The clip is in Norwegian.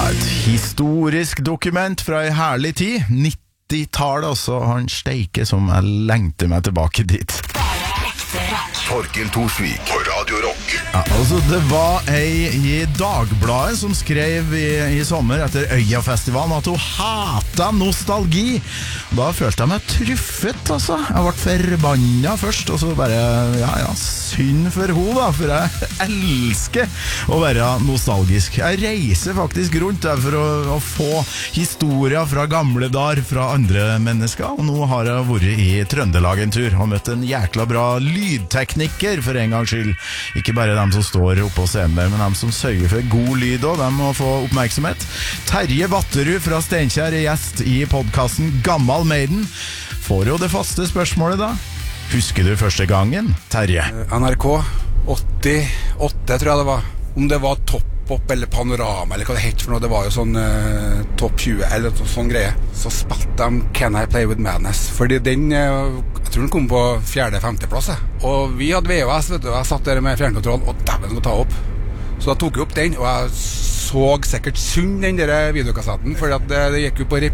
Et historisk dokument fra en herlig tid, 90-tallet også, han steike som jeg lengter meg tilbake dit. Torkel Thorsvik på Radio Rock. Ja, altså det var ei i Dagbladet som skrev i sommer etter Øyafestivalen at hun hatet nostalgi. Da følte jeg meg truffet, altså. Jeg ble forbannet først, og så bare, synd for hun da, for jeg elsker å være nostalgisk. Jeg reiser faktisk rundt der for å få historier fra gamle dager fra andre mennesker, og nå har jeg vært i Trøndelag en tur og møtt en jækla bra lydtekniker for en gangs skyld. Ikke bare dem som står oppe på scenen der, men dem som sørger for god lyd også, dem må få oppmerksomhet. Terje Vatterud fra Steinkjer er gjest i podcasten Gammal Maiden. Får jo det faste spørsmålet da. Husker du første gangen, Terje? NRK 88 tror jeg det var. Om det var Topp eller Panorama eller hva det het for noe. Det var jo sånn Topp 20 eller sånn greie. Så spilte de Can I Play With Madness. Fordi den, jeg tror den kom på 4.-5. plass. Og vi hadde VHS, vet du. Jeg satt der med fjernkontroll og dæven å ta opp. Så da tok jeg opp den, og jeg så sikkert sunn den der videokassetten, fordi at det gikk jo på